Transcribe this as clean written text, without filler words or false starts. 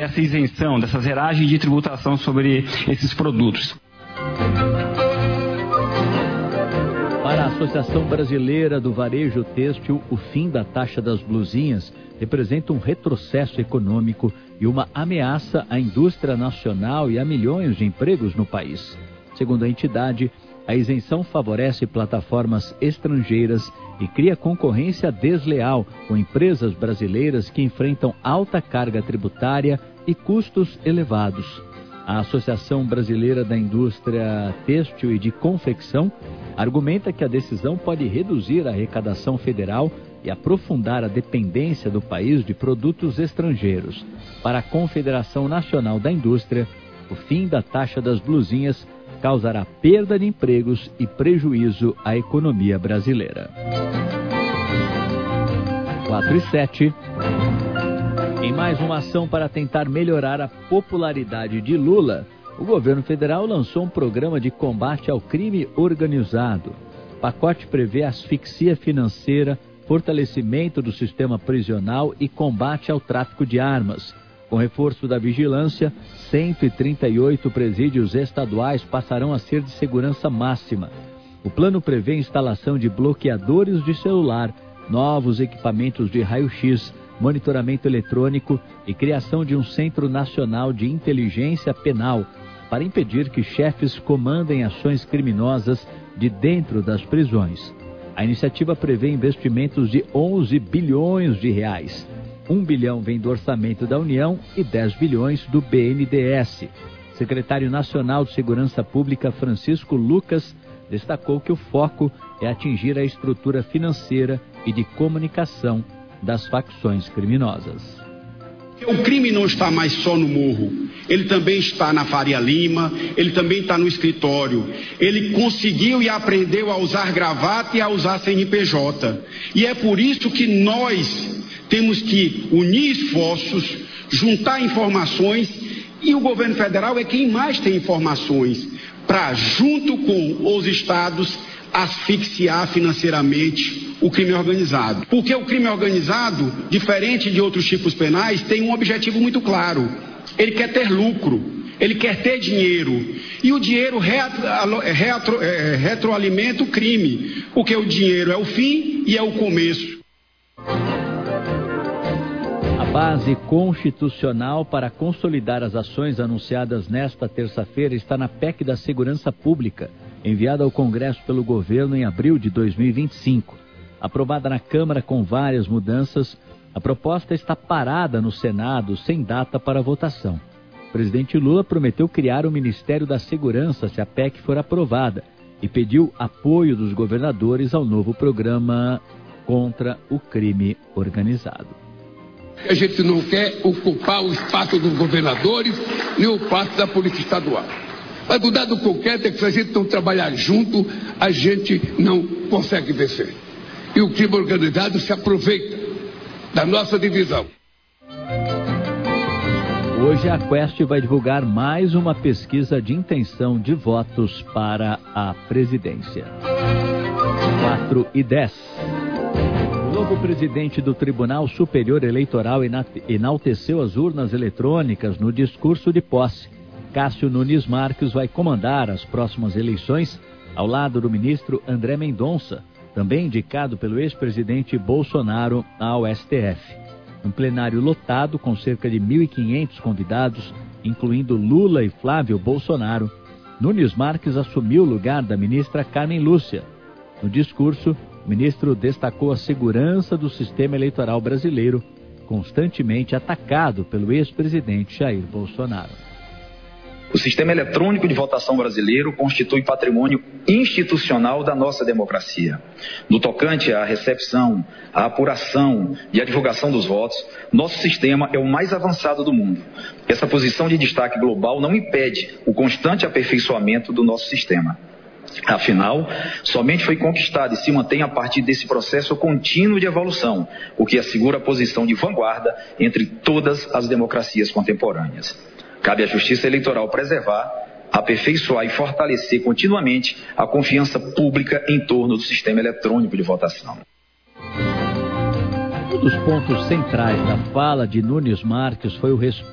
essa isenção, dessa zeragem de tributação sobre esses produtos. Para a Associação Brasileira do Varejo Têxtil, o fim da taxa das blusinhas representa um retrocesso econômico e uma ameaça à indústria nacional e a milhões de empregos no país. Segundo a entidade, a isenção favorece plataformas estrangeiras e cria concorrência desleal com empresas brasileiras que enfrentam alta carga tributária e custos elevados. A Associação Brasileira da Indústria Têxtil e de Confecção argumenta que a decisão pode reduzir a arrecadação federal e aprofundar a dependência do país de produtos estrangeiros. Para a Confederação Nacional da Indústria, o fim da taxa das blusinhas causará perda de empregos e prejuízo à economia brasileira. 4:07. Em mais uma ação para tentar melhorar a popularidade de Lula, o governo federal lançou um programa de combate ao crime organizado. O pacote prevê asfixia financeira, fortalecimento do sistema prisional e combate ao tráfico de armas. Com reforço da vigilância, 138 presídios estaduais passarão a ser de segurança máxima. O plano prevê a instalação de bloqueadores de celular, novos equipamentos de raio-x, monitoramento eletrônico e criação de um Centro Nacional de Inteligência Penal para impedir que chefes comandem ações criminosas de dentro das prisões. A iniciativa prevê investimentos de 11 bilhões de reais. 1 bilhão vem do orçamento da União e 10 bilhões do BNDES. Secretário Nacional de Segurança Pública Francisco Lucas destacou que o foco é atingir a estrutura financeira e de comunicação das facções criminosas. O crime não está mais só no morro, ele também está na Faria Lima, ele também está no escritório. Ele conseguiu e aprendeu a usar gravata e a usar CNPJ. E é por isso que nós temos que unir esforços, juntar informações, e o governo federal é quem mais tem informações, para, junto com os estados, asfixiar financeiramente o crime organizado. Porque o crime organizado, diferente de outros tipos penais, tem um objetivo muito claro. Ele quer ter lucro, ele quer ter dinheiro. E o dinheiro retroalimenta o crime, porque o dinheiro é o fim e é o começo. A base constitucional para consolidar as ações anunciadas nesta terça-feira está na PEC da Segurança Pública, enviada ao Congresso pelo governo em abril de 2025. Aprovada na Câmara com várias mudanças, a proposta está parada no Senado sem data para votação. O presidente Lula prometeu criar o Ministério da Segurança se a PEC for aprovada e pediu apoio dos governadores ao novo programa contra o crime organizado. A gente não quer ocupar o espaço dos governadores nem o espaço da Polícia Estadual. Mas do dado concreto é que se a gente não trabalhar junto, a gente não consegue vencer. E o crime organizado se aproveita da nossa divisão. Hoje a Quest vai divulgar mais uma pesquisa de intenção de votos para a presidência. 4:10. O novo presidente do Tribunal Superior Eleitoral enalteceu as urnas eletrônicas no discurso de posse. Cássio Nunes Marques vai comandar as próximas eleições ao lado do ministro André Mendonça, também indicado pelo ex-presidente Bolsonaro ao STF. Um plenário lotado com cerca de 1.500 convidados, incluindo Lula e Flávio Bolsonaro, Nunes Marques assumiu o lugar da ministra Carmen Lúcia. No discurso, o ministro destacou a segurança do sistema eleitoral brasileiro, constantemente atacado pelo ex-presidente Jair Bolsonaro. O sistema eletrônico de votação brasileiro constitui patrimônio institucional da nossa democracia. No tocante à recepção, à apuração e à divulgação dos votos, nosso sistema é o mais avançado do mundo. Essa posição de destaque global não impede o constante aperfeiçoamento do nosso sistema. Afinal, somente foi conquistado e se mantém a partir desse processo contínuo de evolução, o que assegura a posição de vanguarda entre todas as democracias contemporâneas. Cabe à Justiça Eleitoral preservar, aperfeiçoar e fortalecer continuamente a confiança pública em torno do sistema eletrônico de votação. Um dos pontos centrais da fala de Nunes Marques foi o respeito